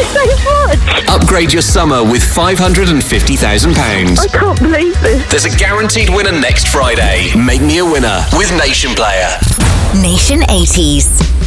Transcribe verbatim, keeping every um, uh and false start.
so much. Upgrade your summer with five hundred fifty thousand pounds. I can't believe this. There's a guaranteed winner next Friday. Make me a winner with Nation Player. Nation eighties.